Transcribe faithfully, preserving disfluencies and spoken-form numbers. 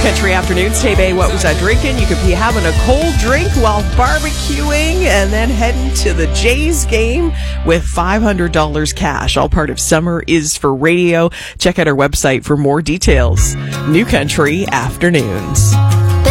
Country Afternoons. Hey, babe, what was I drinking? You could be having a cold drink while barbecuing and then heading to the Jays game with five hundred dollars cash. All part of Summer is for Radio. Check out our website for more details. New Country Afternoons.